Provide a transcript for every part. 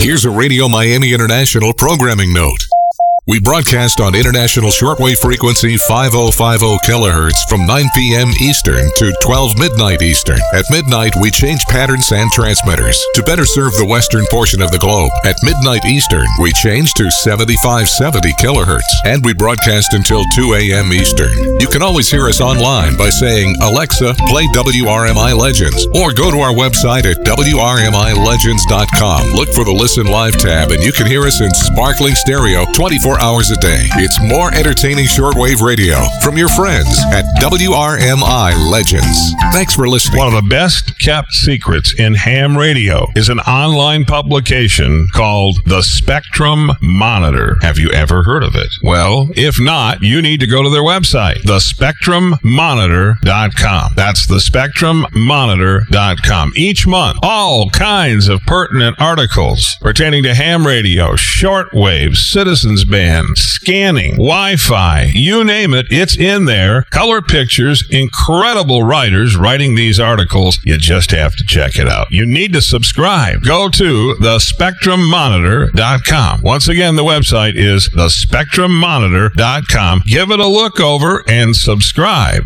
Here's a Radio Miami International programming note. We broadcast on international shortwave frequency 5050 kilohertz from 9 p.m. Eastern to 12 midnight Eastern. At midnight, we change patterns and transmitters to better serve the western portion of the globe. At midnight Eastern, we change to 7570 kilohertz, and we broadcast until 2 a.m. Eastern. You can always hear us online by saying, Alexa, play WRMI Legends, or go to our website at WRMILegends.com. Look for the Listen Live tab, and you can hear us in sparkling stereo 24 hours a day. It's more entertaining shortwave radio from your friends at WRMI Legends. Thanks for listening. One of the best kept secrets in ham radio is an online publication called The Spectrum Monitor. Have you ever heard of it? Well, if not, you need to go to their website, thespectrummonitor.com. That's thespectrummonitor.com. Each month, all kinds of pertinent articles pertaining to ham radio, shortwave, citizens band, scanning, Wi-Fi, you name it, it's in there. Color pictures, incredible writers writing these articles. You just have to check it out. You need to subscribe. Go to thespectrummonitor.com. Once again, the website is thespectrummonitor.com. Give it a look over and subscribe.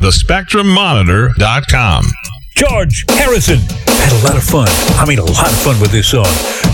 Thespectrummonitor.com. George Harrison had a lot of fun. I mean, a lot of fun with this song.